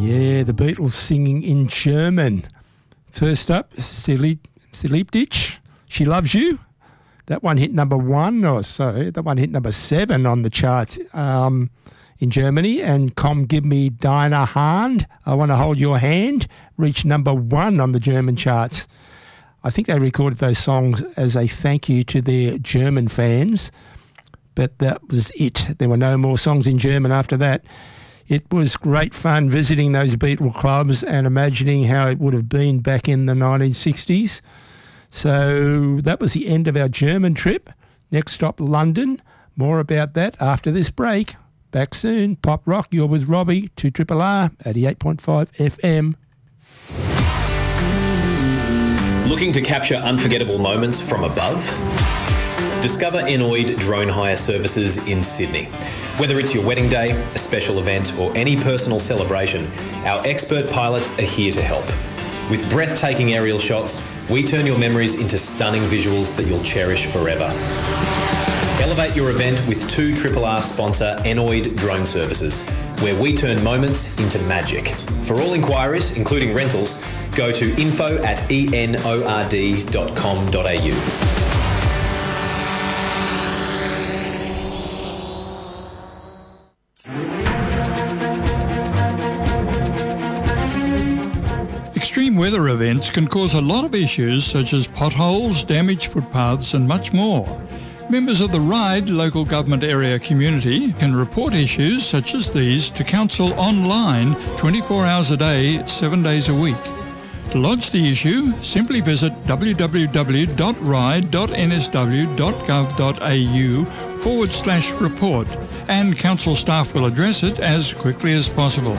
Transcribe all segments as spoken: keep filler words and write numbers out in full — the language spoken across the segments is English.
Yeah, the Beatles singing in German. First up, Sleepditch, She Loves You. That one hit number one, or so. That one hit number seven on the charts um, in Germany. And Komm, Give Me Deine Hand, I Want to Hold Your Hand, reached number one on the German charts. I think they recorded those songs as a thank you to their German fans, but that was it. There were no more songs in German after that. It was great fun visiting those Beatle clubs and imagining how it would have been back in the nineteen sixties. So that was the end of our German trip. Next stop, London. More about that after this break. Back soon. Pop Rock, you're with Robbie, two R R R, eighty-eight point five F M. Looking to capture unforgettable moments from above? Discover Enoid Drone Hire Services in Sydney. Whether it's your wedding day, a special event, or any personal celebration, our expert pilots are here to help. With breathtaking aerial shots, we turn your memories into stunning visuals that you'll cherish forever. Elevate your event with two R R R sponsor Enoid Drone Services, where we turn moments into magic. For all inquiries, including rentals, go to info at enord dot com dot a u. Extreme weather events can cause a lot of issues such as potholes, damaged footpaths and much more. Members of the RIDE local government area community can report issues such as these to council online twenty-four hours a day, seven days a week. To lodge the issue, simply visit www.ride.nsw.gov.au forward slash report and council staff will address it as quickly as possible.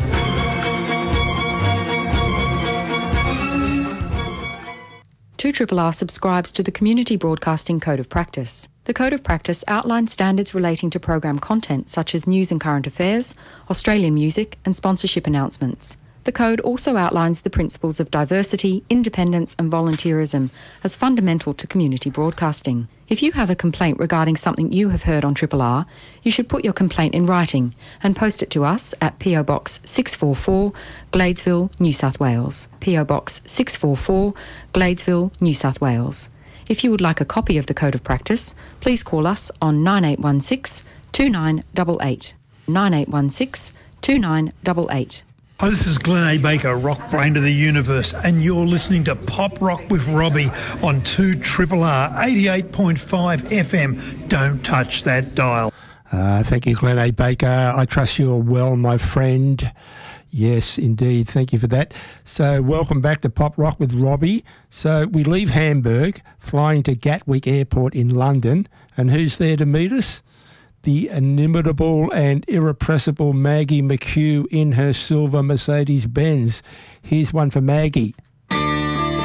two R R R subscribes to the Community Broadcasting Code of Practice. The Code of Practice outlines standards relating to program content such as news and current affairs, Australian music and sponsorship announcements. The Code also outlines the principles of diversity, independence and volunteerism as fundamental to community broadcasting. If you have a complaint regarding something you have heard on R R R, you should put your complaint in writing and post it to us at P O Box six four four, Gladesville, New South Wales. P O Box six four four, Gladesville, New South Wales. If you would like a copy of the Code of Practice, please call us on nine eight one six, two nine eight eight. nine eight one six, two nine eight eight. Hi, this is Glenn A. Baker, rock brain of the universe, and you're listening to Pop Rock with Robbie on two R R R, eighty-eight point five F M. Don't touch that dial. Uh, thank you, Glenn A. Baker. I trust you're well, my friend. Yes, indeed. Thank you for that. So welcome back to Pop Rock with Robbie. So we leave Hamburg, flying to Gatwick Airport in London, and who's there to meet us? The inimitable and irrepressible Maggie McHugh in her silver Mercedes-Benz. Here's one for Maggie.